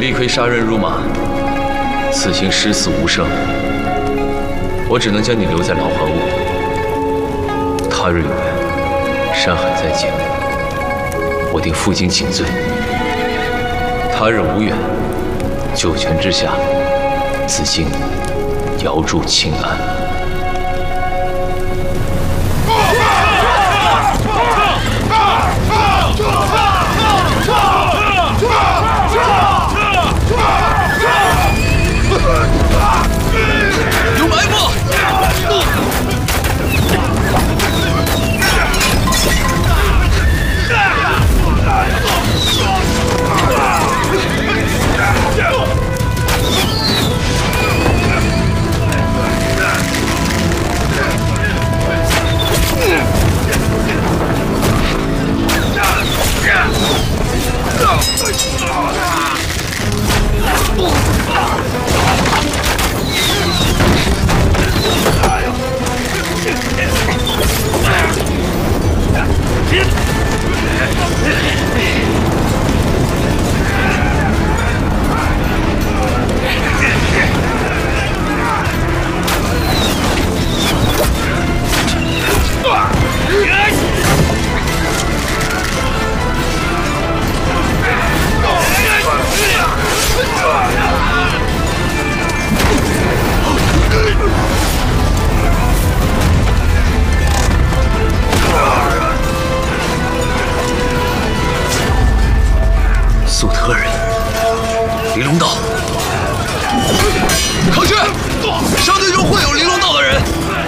李逵杀人如麻，此行尸死无生，我只能将你留在牢环坞。他日有缘，山海再见，我定负荆请罪。他日无缘，九泉之下，此行遥祝清安。 有埋伏！ 粟特人，离龙道， 康轩，商队中会有离龙道的人。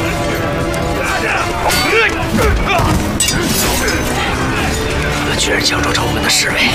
他居然强装成我们的侍卫。